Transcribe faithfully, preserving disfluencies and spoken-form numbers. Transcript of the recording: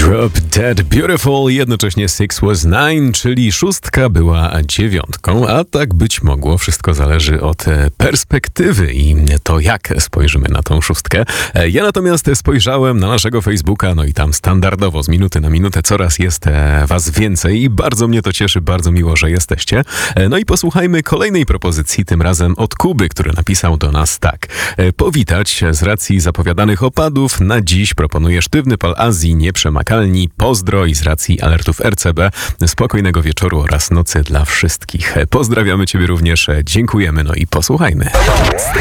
Drop Dead Beautiful, jednocześnie Six was nine, czyli szóstka była dziewiątką, a tak być mogło. Wszystko zależy od perspektywy i to, jak spojrzymy na tą szóstkę. Ja natomiast spojrzałem na naszego Facebooka, no i tam standardowo z minuty na minutę coraz jest was więcej i bardzo mnie to cieszy, bardzo miło, że jesteście. No i posłuchajmy kolejnej propozycji, tym razem od Kuby, który napisał do nas tak. Powitać, z racji zapowiadanych opadów na dziś proponuję sztywny pal Azji, nieprzemakalni, pozdro i z racji alertów R C B spokojnego wieczoru oraz nocy dla wszystkich. Pozdrawiamy Ciebie również, dziękujemy, no i posłuchajmy.